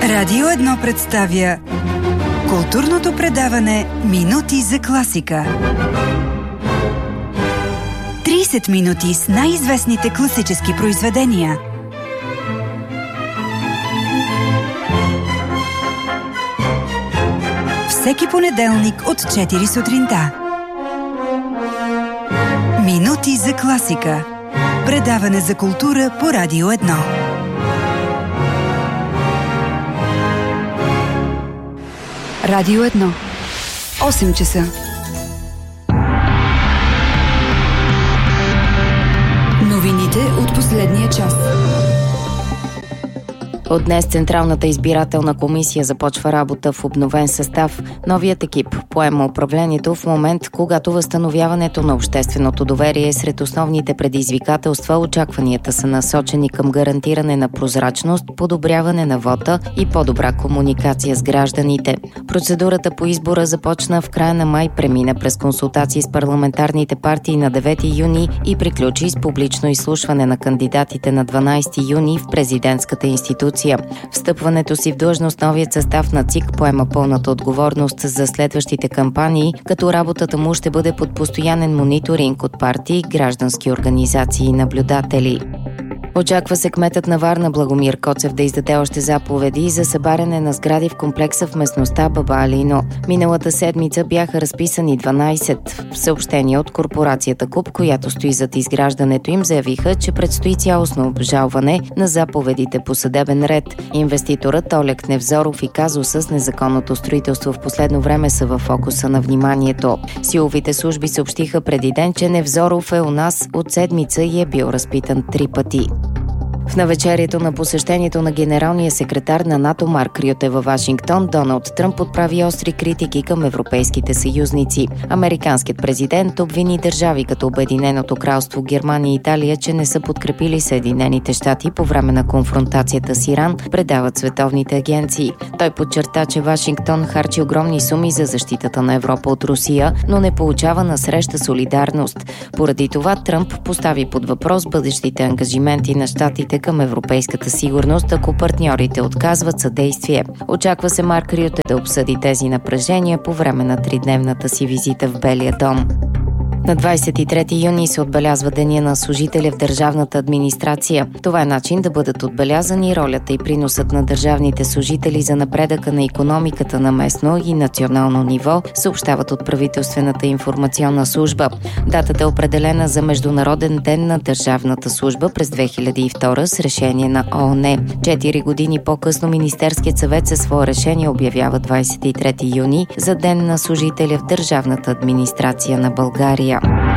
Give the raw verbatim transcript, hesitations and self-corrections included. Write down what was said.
Радио едно представя културното предаване Минути за класика. трийсет минути с най-известните класически произведения. Всеки понеделник от четири сутринта. Минути за класика. Предаване за култура по Радио едно. Радио едно. осем часа. Новините от последния час. От днес Централната избирателна комисия започва работа в обновен състав. Новият екип поема управлението в момент, когато възстановяването на общественото доверие е сред основните предизвикателства. Очакванията са насочени към гарантиране на прозрачност, подобряване на вота и по-добра комуникация с гражданите. Процедурата по избора започна в края на май, премина през консултации с парламентарните партии на девети юни и приключи с публично изслушване на кандидатите на дванадесети юни в президентската институция. Встъпването си в длъжност новият състав на ЦИК поема пълната отговорност за следващите кампании, като работата му ще бъде под постоянен мониторинг от партии, граждански организации и наблюдатели. Очаква се кметът на Варна Благомир Коцев да издаде още заповеди за събаряне на сгради в комплекса в местността Баба Алино. Миналата седмица бяха разписани дванадесет. В съобщение от корпорацията КУП, която стои зад изграждането им, заявиха, че предстои цялостно обжалване на заповедите по съдебен ред. Инвеститорът Олег Невзоров и казуса с незаконното строителство в последно време са във фокуса на вниманието. Силовите служби съобщиха преди ден, че Невзоров е у нас от седмица и е бил разпитан три пъти. В навечерието на посещението на генералния секретар на НАТО Марк Рюте във Вашингтон, Доналд Тръмп отправи остри критики към европейските съюзници. Американският президент обвини държави като Обединеното кралство, Германия и Италия, че не са подкрепили Съединените щати по време на конфронтацията с Иран, предават световните агенции. Той подчерта, че Вашингтон харчи огромни суми за защитата на Европа от Русия, но не получава насреща солидарност. Поради това Тръмп постави под въпрос бъдещите ангажименти на щатите към европейската сигурност, ако партньорите отказват съдействие. Очаква се Марк Рюте да обсъди тези напрежения по време на тридневната си визита в Белия дом. На двадесет и трети юни се отбелязва Деня на служителя в държавната администрация. Това е начин да бъдат отбелязани ролята и приносът на държавните служители за напредъка на икономиката на местно и национално ниво, съобщават от правителствената информационна служба. Датата е определена за Международен ден на държавната служба през две хиляди и втора с решение на ООН. Четири години по-късно Министерският съвет със свое решение обявява двадесет и трети юни за Ден на служителя в държавната администрация на България.